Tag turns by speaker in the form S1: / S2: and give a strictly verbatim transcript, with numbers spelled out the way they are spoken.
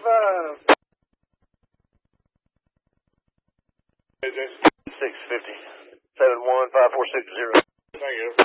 S1: five.
S2: six fifty, seven one five four six zero.
S3: Thank you.